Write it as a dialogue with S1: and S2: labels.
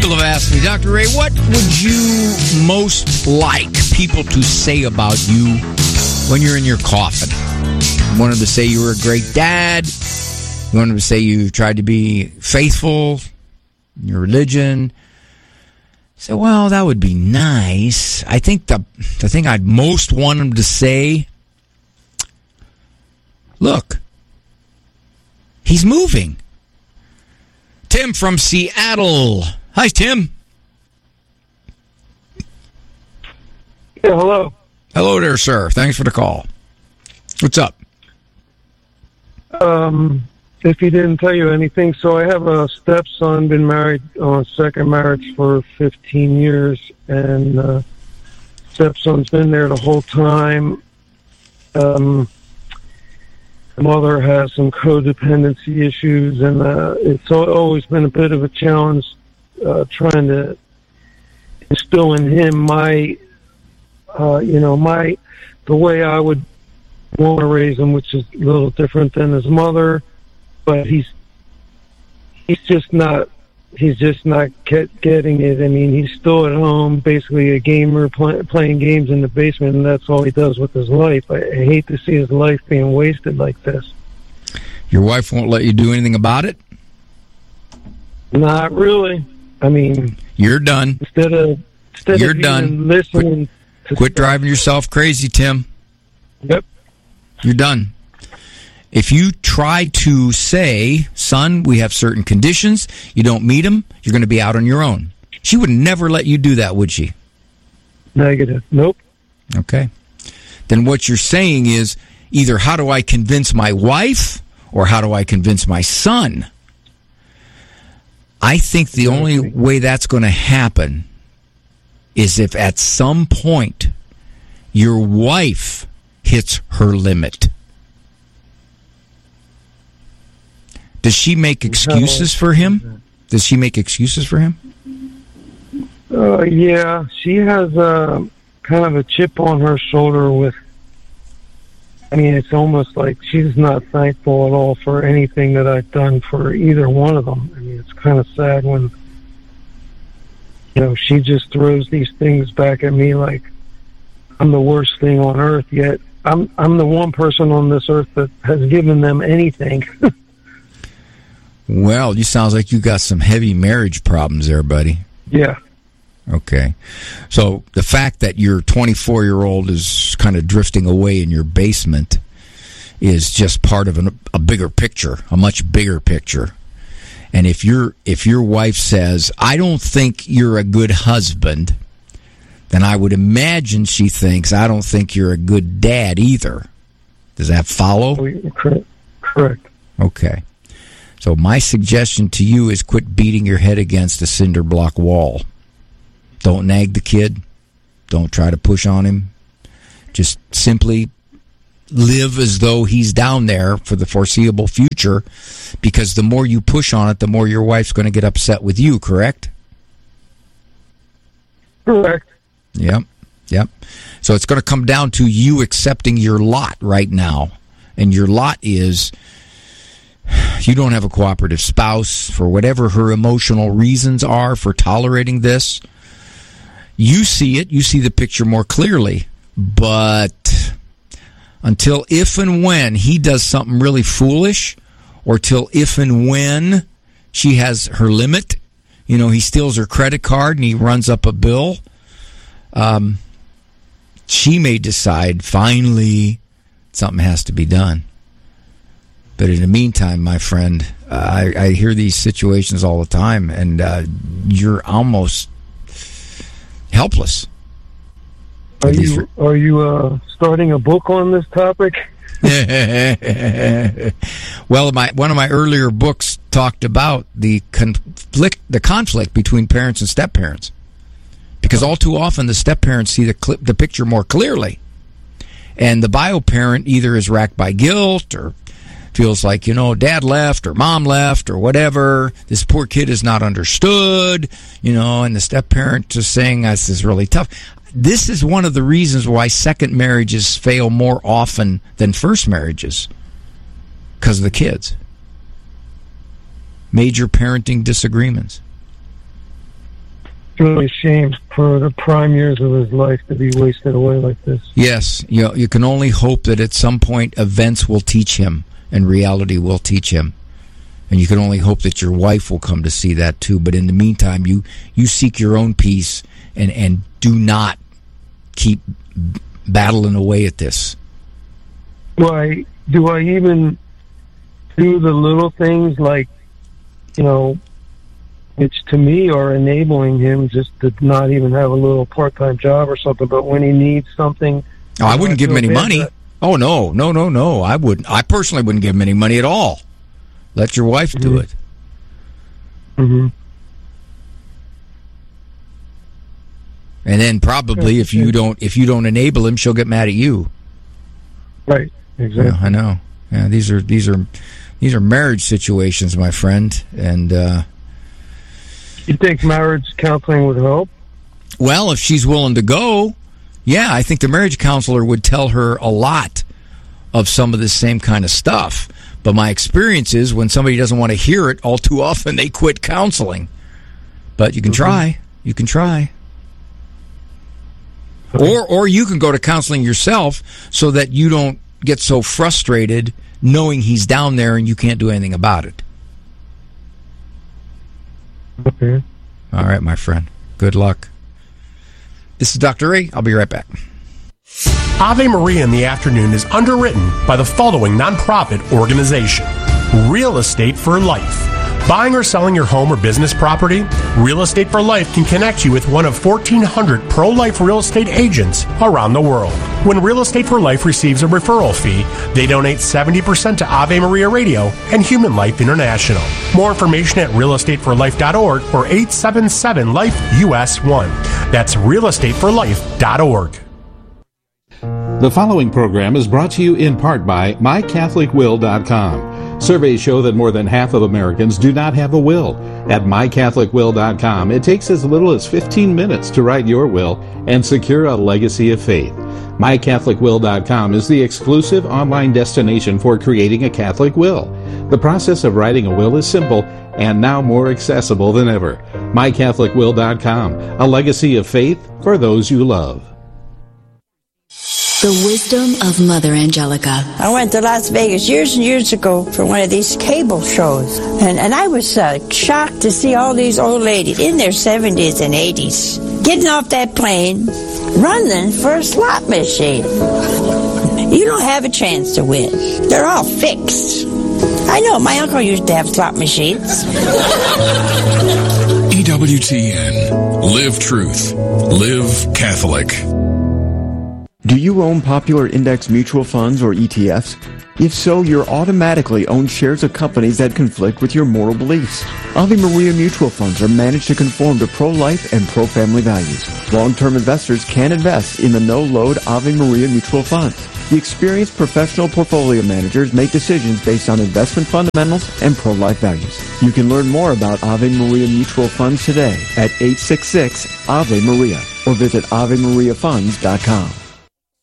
S1: People have asked me, Dr. Ray, what would you most like people to say about you when you're in your coffin? You want them to say you were a great dad. You want them to say you tried to be faithful in your religion. So, well, that would be nice. I think the thing I'd most want them to say, look, he's moving. Tim from Seattle. Hi, Tim.
S2: Yeah, hello.
S1: Hello there, sir. Thanks for the call. What's up?
S2: If he didn't tell you anything, so I have a stepson, been married on second marriage for 15 years, and stepson's been there the whole time. The mother has some codependency issues, and it's always been a bit of a challenge trying to instill in him the way I would want to raise him, which is a little different than his mother. But he's just not getting it. I mean, he's still at home, basically a gamer, playing games in the basement, and that's all he does with his life. I hate to see his life being wasted like this.
S1: Your wife won't let you do anything about it?
S2: Not really. I mean,
S1: you're done.
S2: Instead of
S1: done.
S2: Listening.
S1: Quit driving yourself crazy, Tim.
S2: Yep.
S1: You're done. If you try to say, son, we have certain conditions, you don't meet them, you're going to be out on your own. She would never let you do that, would she?
S2: Negative. Nope.
S1: Okay. Then what you're saying is either how do I convince my wife or how do I convince my son? I think the only way that's going to happen is if at some point your wife hits her limit. Does she make excuses for him? Does she make excuses for him?
S2: Yeah, she has kind of a chip on her shoulder with, I mean, it's almost like she's not thankful at all for anything that I've done for either one of them. I mean, it's kind of sad when, she just throws these things back at me like I'm the worst thing on earth, yet I'm the one person on this earth that has given them anything.
S1: Well, you sounds like you got some heavy marriage problems there, buddy.
S2: Yeah.
S1: Okay. So the fact that your 24-year-old is kind of drifting away in your basement is just part of a bigger picture, a much bigger picture. And if your wife says, I don't think you're a good husband, then I would imagine she thinks, I don't think you're a good dad either. Does that follow?
S2: Correct.
S1: Okay. So my suggestion to you is quit beating your head against a cinder block wall. Don't nag the kid. Don't try to push on him. Just simply live as though he's down there for the foreseeable future, because the more you push on it, the more your wife's going to get upset with you, correct?
S2: Correct.
S1: Yep. So it's going to come down to you accepting your lot right now. And your lot is you don't have a cooperative spouse for whatever her emotional reasons are for tolerating this. You see it. You see the picture more clearly. But until if and when he does something really foolish, or till if and when she has her limit, he steals her credit card and he runs up a bill, she may decide finally something has to be done. But in the meantime, my friend, I hear these situations all the time, and you're almost helpless.
S2: Are you starting a book on this topic?
S1: Well, one of my earlier books talked about the conflict between parents and step-parents, because all too often the step-parents see the picture more clearly, and the bio-parent either is racked by guilt or feels like, dad left or mom left or whatever. This poor kid is not understood, and the step-parent is saying, this is really tough. This is one of the reasons why second marriages fail more often than first marriages, because of the kids. Major parenting disagreements.
S2: really a shame for the prime years of his life to be wasted away like this.
S1: Yes, you can only hope that at some point events will teach him and reality will teach him. And you can only hope that your wife will come to see that too. But in the meantime, you seek your own peace and do not keep battling away at this.
S2: Do I even do the little things like, which to me are enabling him just to not even have a little part-time job or something, but when he needs something...
S1: Oh, I wouldn't give him any money. Oh, no. I wouldn't. I personally wouldn't give him any money at all. Let your wife do it.
S2: Mm-hmm.
S1: And then probably if you don't enable him, she'll get mad at you.
S2: Right. Exactly.
S1: Yeah, I know. Yeah, these are marriage situations, my friend. And
S2: you think marriage counseling would help?
S1: Well, if she's willing to go, yeah, I think the marriage counselor would tell her a lot of some of this same kind of stuff. But my experience is when somebody doesn't want to hear it, all too often they quit counseling. But you can try. You can try. Or you can go to counseling yourself so that you don't get so frustrated knowing he's down there and you can't do anything about it.
S2: Okay.
S1: All right, my friend. Good luck. This is Dr. A. I'll be right back.
S3: Ave Maria in the Afternoon is underwritten by the following nonprofit organization: Real Estate for Life. Buying or selling your home or business property? Real Estate for Life can connect you with one of 1,400 pro-life real estate agents around the world. When Real Estate for Life receives a referral fee, they donate 70% to Ave Maria Radio and Human Life International. More information at realestateforlife.org or 877-LIFE-US1. That's realestateforlife.org.
S4: The following program is brought to you in part by MyCatholicWill.com. Surveys show that more than half of Americans do not have a will. At MyCatholicWill.com, it takes as little as 15 minutes to write your will and secure a legacy of faith. MyCatholicWill.com is the exclusive online destination for creating a Catholic will. The process of writing a will is simple and now more accessible than ever. MyCatholicWill.com, a legacy of faith for those you love.
S5: The wisdom of Mother Angelica.
S6: I went to Las Vegas years and years ago for one of these cable shows. And I was shocked to see all these old ladies in their 70s and 80s getting off that plane, running for a slot machine. You don't have a chance to win. They're all fixed. I know, my uncle used to have slot machines.
S7: EWTN. Live truth. Live Catholic.
S8: Do you own popular index mutual funds or ETFs? If so, you're automatically own shares of companies that conflict with your moral beliefs. Ave Maria mutual funds are managed to conform to pro-life and pro-family values. Long-term investors can invest in the no-load Ave Maria mutual funds. The experienced professional portfolio managers make decisions based on investment fundamentals and pro-life values. You can learn more about Ave Maria mutual funds today at 866-AVE-MARIA or visit AveMariaFunds.com.